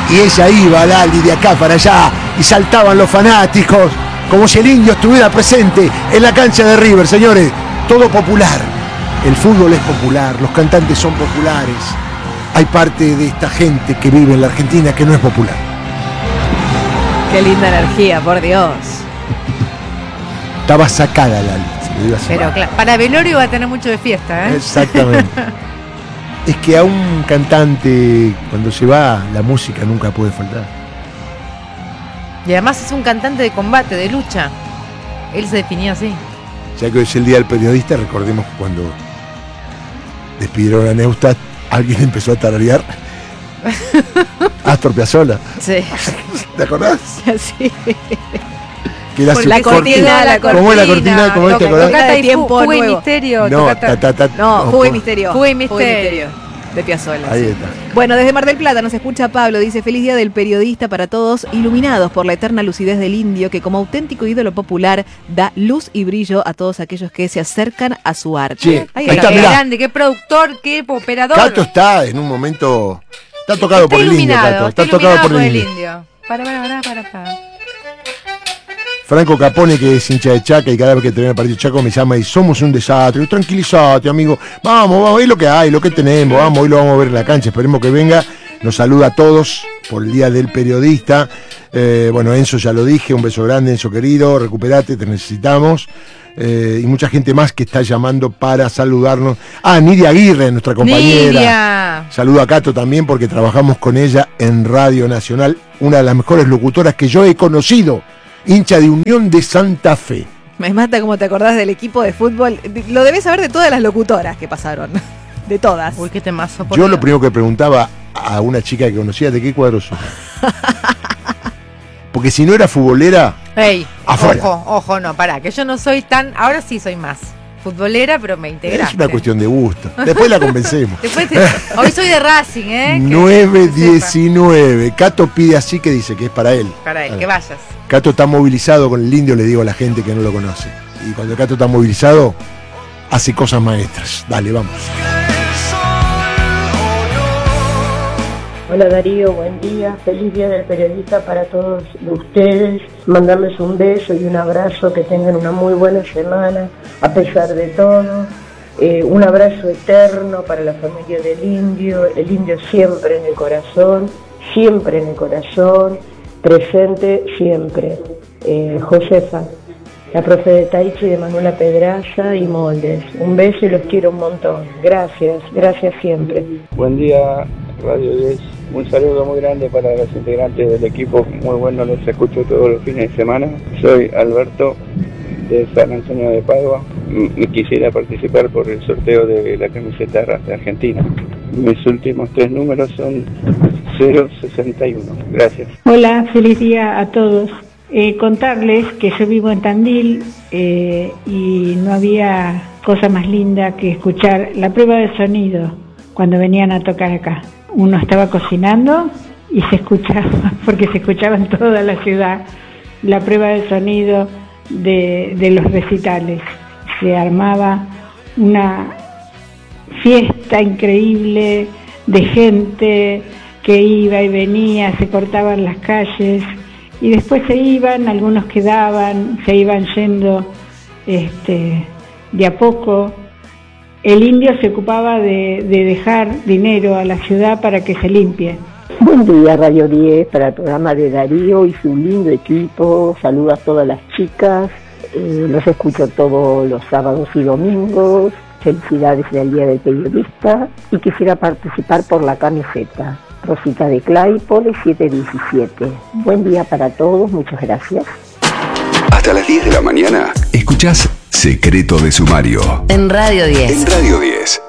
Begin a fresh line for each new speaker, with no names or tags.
Y ella iba, Lali, de acá para allá, y saltaban los fanáticos, como si el Indio estuviera presente en la cancha de River, señores. Todo popular. El fútbol es popular, los cantantes son populares. Hay parte de esta gente que vive en la Argentina que no es popular.
Qué linda energía, por Dios.
Estaba sacada, Lali.
Pero claro, para velorio va a tener mucho de fiesta, ¿eh?
Exactamente. Es que a un cantante, cuando se va, la música nunca puede faltar.
Y además es un cantante de combate, de lucha. Él se definía así.
Ya que hoy es el Día del Periodista, recordemos cuando despidieron a Neustadt, alguien empezó a tararear Astor Piazzolla.
Sí.
¿Te acordás?
Sí.
Que era
la cortina.
¿Cómo es la cortina? ¿Cómo es? ¿Te acordás?
Tocata y tiempo
Fuga y
nuevo.
Misterio.
No,
Fuga y Misterio.
Fuga y Misterio.
De Piazzolla.
Ahí
sí.
está.
Bueno, desde Mar del Plata nos escucha Pablo, dice: feliz día del periodista para todos, iluminados por la eterna lucidez del Indio, que como auténtico ídolo popular da luz y brillo a todos aquellos que se acercan a su arte.
Sí,
Ahí
ahí está,
qué
mirá.
grande, qué productor, qué operador.
Cato está en un momento. Está tocado
Está
por el Indio,
iluminado,
Cato.
está
Está tocado
iluminado
por el
el
Indio.
Indio. Para.
Franco Capone, que es hincha de Chaca, y cada vez que termina el partido de Chaco me llama y somos un desastre. Tranquilízate, amigo. Vamos, es lo que hay, lo que tenemos. Vamos, hoy lo vamos a ver en la cancha. Esperemos que venga. Nos saluda a todos por el Día del Periodista. Bueno, Enzo ya lo dije, un beso grande, Enzo querido. Recuperate, te necesitamos. Y mucha gente más que está llamando para saludarnos. Nidia Aguirre, nuestra compañera.
Nidia.
Saludo a Cato también porque trabajamos con ella en Radio Nacional. Una de las mejores locutoras que yo he conocido. Hincha de Unión de Santa Fe.
Me mata como te acordás del equipo de fútbol. Lo debes saber de todas las locutoras que pasaron. De todas.
Uy, qué temazo.
Yo lo primero que preguntaba a una chica que conocía, ¿de qué cuadro sos? Porque si no era futbolera,
Ey,
afuera.
ojo, no, pará, que yo no soy tan, ahora sí soy más futbolera, pero me integraste.
es una cuestión de gusto. Después la convencemos.
Hoy soy de Racing, ¿eh?
9-19. Cato pide así, que dice que es para él.
Para él, que vayas.
Cato está movilizado con el Indio, le digo a la gente que no lo conoce. Y cuando Cato está movilizado, hace cosas maestras. Dale, vamos.
Hola Darío, buen día, feliz día del periodista para todos ustedes, mandarles un beso y un abrazo, que tengan una muy buena semana, a pesar de todo, un abrazo eterno para la familia del Indio, el Indio siempre en el corazón, presente siempre. Josefa, la profe de Taichi, de Manuela Pedraza y Moldes, un beso y los quiero un montón, gracias siempre.
Buen día, Radio 10. Un saludo muy grande para los integrantes del equipo, muy bueno, los escucho todos los fines de semana. Soy Alberto de San Antonio de Padua y quisiera participar por el sorteo de la camiseta de Argentina. Mis últimos 3 números son 061. Gracias.
Hola, feliz día a todos. Contarles que yo vivo en Tandil y no había cosa más linda que escuchar la prueba de sonido cuando venían a tocar acá. Uno estaba cocinando y se escuchaba, porque se escuchaba en toda la ciudad, la prueba de sonido de los recitales. Se armaba una fiesta increíble de gente que iba y venía, se cortaban las calles y después se iban, algunos quedaban, se iban yendo de a poco. El Indio se ocupaba de dejar dinero a la ciudad para que se limpie.
Buen día Radio 10 para el programa de Darío y su lindo equipo, saludo a todas las chicas, los escucho todos los sábados y domingos, felicidades del Día del Periodista y quisiera participar por la camiseta. Rosita de Claypole 717. Buen día para todos, muchas gracias.
Hasta las 10 de la mañana, escuchás Secreto de Sumario.
En Radio 10.
En Radio 10.